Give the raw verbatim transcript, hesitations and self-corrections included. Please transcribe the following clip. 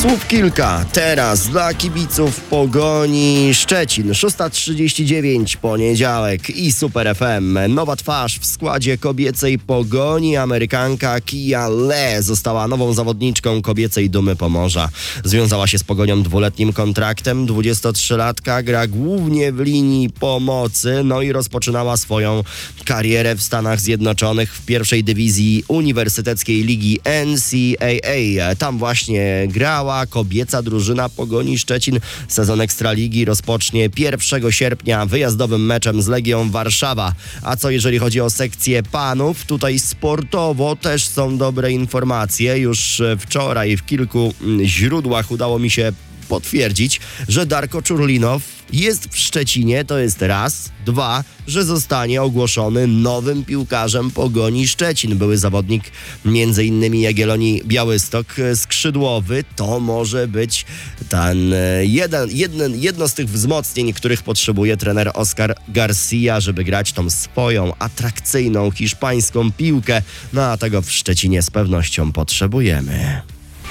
Słów kilka teraz dla kibiców Pogoni Szczecin. szósta trzydzieści dziewięć, poniedziałek i Super F M. Nowa twarz w składzie kobiecej Pogoni. Amerykanka Kia Le została nową zawodniczką kobiecej Dumy Pomorza. Związała się z Pogonią dwuletnim kontraktem. dwudziestotrzylatka gra głównie w linii pomocy, no i rozpoczynała swoją karierę w Stanach Zjednoczonych w pierwszej dywizji Uniwersyteckiej Ligi N C A A. Tam właśnie grała kobieca drużyna Pogoni Szczecin. Sezon Ekstraligi rozpocznie pierwszego sierpnia wyjazdowym meczem z Legią Warszawa. A co jeżeli chodzi o sekcję panów? Tutaj sportowo też są dobre informacje. Już wczoraj w kilku źródłach udało mi się potwierdzić, że Darko Czurlinow jest w Szczecinie, to jest raz. Dwa, że zostanie ogłoszony nowym piłkarzem Pogoni Szczecin. Były zawodnik między innymi Jagiellonii Białystok, skrzydłowy. To może być ten jeden, jeden, jedno z tych wzmocnień, których potrzebuje trener Oscar Garcia, żeby grać tą swoją atrakcyjną hiszpańską piłkę. No a tego w Szczecinie z pewnością potrzebujemy.